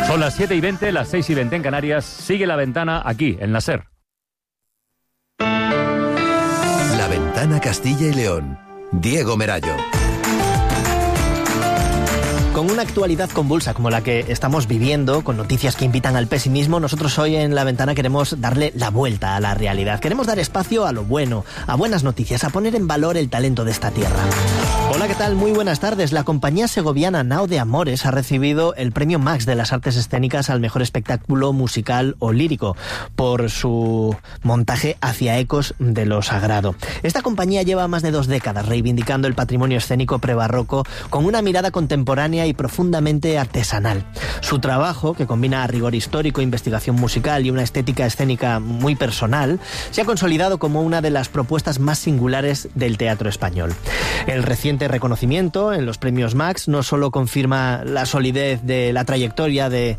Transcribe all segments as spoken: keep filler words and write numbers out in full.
Son las siete y veinte, las seis y veinte en Canarias. Sigue La Ventana aquí, en la SER. La Ventana Castilla y León. Diego Merallo. Con una actualidad convulsa como la que estamos viviendo, con noticias que invitan al pesimismo, nosotros hoy en La Ventana queremos darle la vuelta a la realidad. Queremos dar espacio a lo bueno, a buenas noticias, a poner en valor el talento de esta tierra. Hola, ¿qué tal? Muy buenas tardes. La compañía segoviana Nao de Amores ha recibido el premio Max de las Artes Escénicas al mejor espectáculo musical o lírico por su montaje Hacia ecos de lo sagrado. Esta compañía lleva más de dos décadas reivindicando el patrimonio escénico prebarroco con una mirada contemporánea y profundamente artesanal. Su trabajo, que combina rigor histórico, investigación musical y una estética escénica muy personal, se ha consolidado como una de las propuestas más singulares del teatro español. El reciente reconocimiento en los premios Max no solo confirma la solidez de la trayectoria de,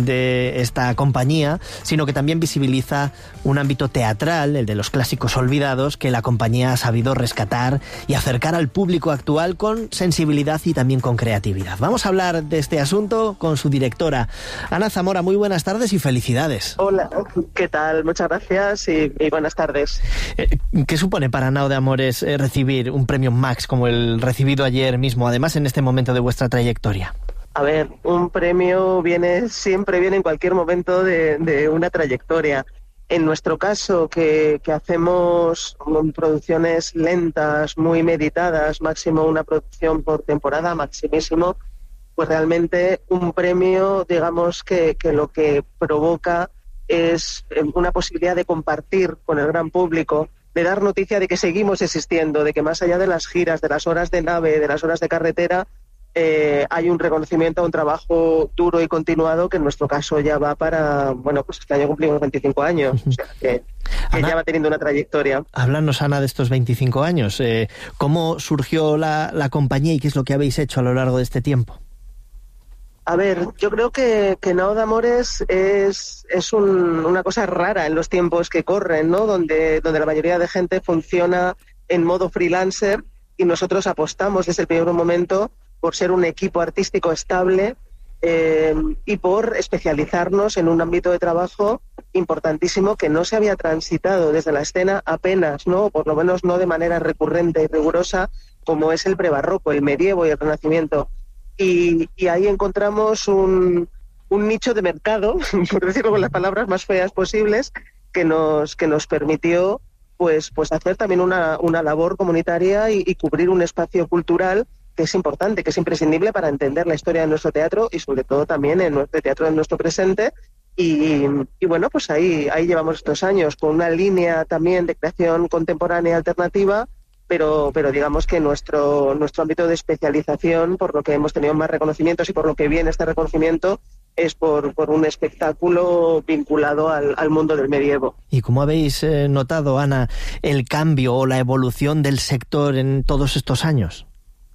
de esta compañía, sino que también visibiliza un ámbito teatral, el de los clásicos olvidados, que la compañía ha sabido rescatar y acercar al público actual con sensibilidad y también con creatividad. Vamos a hablar de este asunto con su directora, Ana Zamora. Muy buenas tardes y felicidades. Hola, ¿qué tal? Muchas gracias y, y buenas tardes. Eh, ¿Qué supone para Nao de Amores eh, recibir un premio Max como el recibido ayer mismo, además en este momento de vuestra trayectoria? A ver, un premio viene siempre viene en cualquier momento de, de una trayectoria. En nuestro caso, que, que hacemos producciones lentas, muy meditadas, máximo una producción por temporada, maximísimo, pues realmente un premio, digamos que, que lo que provoca es una posibilidad de compartir con el gran público, de dar noticia de que seguimos existiendo, de que más allá de las giras, de las horas de nave, de las horas de carretera, eh, hay un reconocimiento a un trabajo duro y continuado que en nuestro caso ya va para, bueno, pues este año cumplimos veinticinco años, o sea que, que Ana, ya va teniendo una trayectoria. Háblanos, Ana, de estos veinticinco años. Eh, ¿Cómo surgió la, la compañía y qué es lo que habéis hecho a lo largo de este tiempo? A ver, yo creo que, que Nao de Amores es, es un, una cosa rara en los tiempos que corren, ¿no? Donde, donde la mayoría de gente funciona en modo freelancer y nosotros apostamos desde el primer momento por ser un equipo artístico estable eh, y por especializarnos en un ámbito de trabajo importantísimo que no se había transitado desde la escena apenas, ¿no? Por lo menos no de manera recurrente y rigurosa, como es el prebarroco, el medievo y el renacimiento. Y, y ahí encontramos un, un nicho de mercado, por decirlo con las palabras más feas posibles, que nos, que nos permitió pues, pues hacer también una, una labor comunitaria y, y cubrir un espacio cultural que es importante, que es imprescindible para entender la historia de nuestro teatro y sobre todo también en nuestro teatro de nuestro presente. Y, y bueno, pues ahí, ahí llevamos estos años con una línea también de creación contemporánea alternativa, pero pero digamos que nuestro nuestro ámbito de especialización, por lo que hemos tenido más reconocimientos y por lo que viene este reconocimiento, es por, por un espectáculo vinculado al, al mundo del medievo. ¿Y cómo habéis eh, notado, Ana, el cambio o la evolución del sector en todos estos años?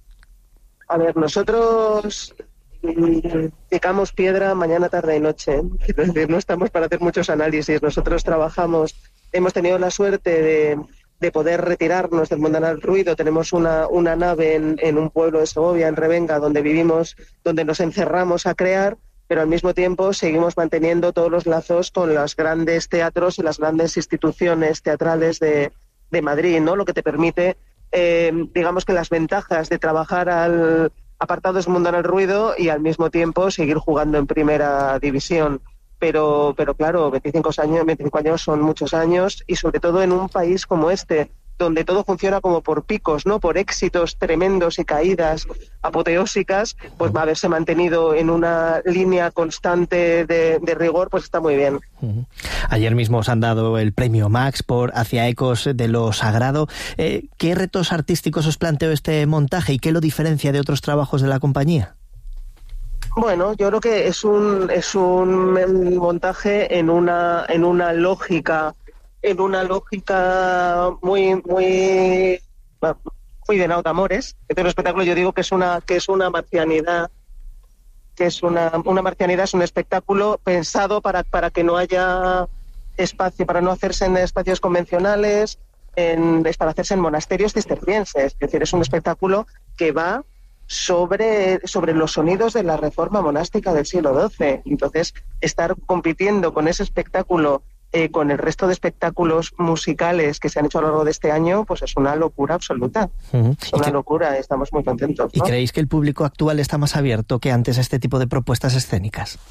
A ver, nosotros picamos piedra mañana, tarde y noche. Quiero decir, no estamos para hacer muchos análisis. Nosotros trabajamos, hemos tenido la suerte de de poder retirarnos del mundanal ruido. Tenemos una, una nave en, en un pueblo de Segovia, en Revenga, donde vivimos, donde nos encerramos a crear, pero al mismo tiempo seguimos manteniendo todos los lazos con los grandes teatros y las grandes instituciones teatrales de, de Madrid, ¿no? Lo que te permite, eh, digamos que las ventajas de trabajar al apartados del mundanal ruido y al mismo tiempo seguir jugando en primera división. Pero, pero claro, veinticinco años, veinticinco años son muchos años y sobre todo en un país como este, donde todo funciona como por picos, ¿no? Por éxitos tremendos y caídas apoteósicas, pues haberse mantenido en una línea constante de, de rigor, pues está muy bien. Uh-huh. Ayer mismo os han dado el premio Max por Hacia ecos de lo sagrado. Eh, ¿Qué retos artísticos os planteó este montaje y qué lo diferencia de otros trabajos de la compañía? Bueno, yo creo que es un es un montaje en una en una lógica en una lógica muy muy muy de Nao de Amores. Este espectáculo yo digo que es una que es una marcianidad que es una una marcianidad es un espectáculo pensado para para que no haya espacio, para no hacerse en espacios convencionales, en, es para hacerse en monasterios cistercienses. Es decir, es un espectáculo que va sobre, sobre los sonidos de la reforma monástica del siglo doce. Entonces, estar compitiendo con ese espectáculo, eh, con el resto de espectáculos musicales que se han hecho a lo largo de este año, pues es una locura absoluta. Uh-huh. Es una que... locura, estamos muy contentos, ¿no? ¿Y creéis que el público actual está más abierto que antes a este tipo de propuestas escénicas?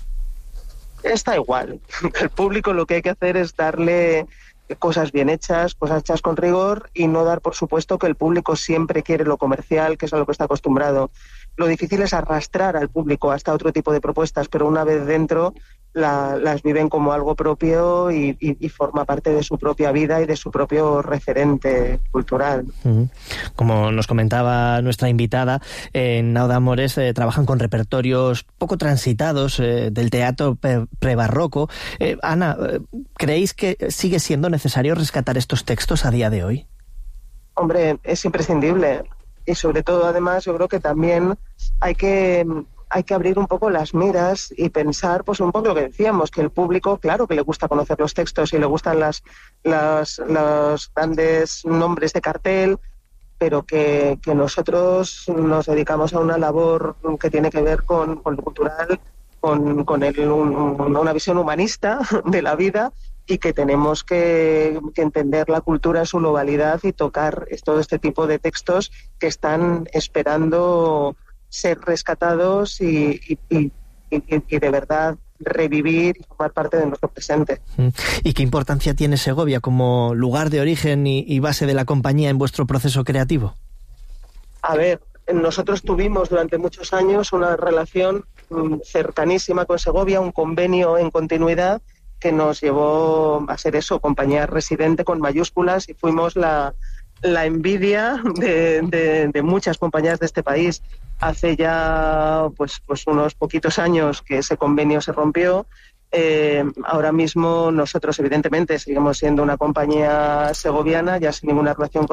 Está igual. El público lo que hay que hacer es darle cosas bien hechas, cosas hechas con rigor, y no dar por supuesto que el público siempre quiere lo comercial, que es a lo que está acostumbrado. Lo difícil es arrastrar al público hasta otro tipo de propuestas, pero una vez dentro la, las viven como algo propio y, y, y forma parte de su propia vida y de su propio referente cultural. Como nos comentaba nuestra invitada, en Nao d'Amores eh, trabajan con repertorios poco transitados eh, del teatro pre- prebarroco. Eh, Ana, ¿creéis que sigue siendo necesario rescatar estos textos a día de hoy? Hombre, es imprescindible. Y sobre todo, además, yo creo que también hay que, hay que abrir un poco las miras y pensar, pues un poco lo que decíamos, que el público, claro que le gusta conocer los textos y le gustan las, las, los grandes nombres de cartel, pero que, que nosotros nos dedicamos a una labor que tiene que ver con, con lo cultural, con, con el, un, una visión humanista de la vida, y que tenemos que, que entender la cultura en su globalidad y tocar todo este tipo de textos que están esperando ser rescatados y, y, y, y de verdad revivir y formar parte de nuestro presente. ¿Y qué importancia tiene Segovia como lugar de origen y, y base de la compañía en vuestro proceso creativo? A ver, nosotros tuvimos durante muchos años una relación cercanísima con Segovia, un convenio en continuidad que nos llevó a ser eso, compañía residente con mayúsculas, y fuimos la, la envidia de, de, de muchas compañías de este país. Hace ya pues, pues unos poquitos años que ese convenio se rompió. Eh, ahora mismo nosotros evidentemente seguimos siendo una compañía segoviana, ya sin ninguna relación con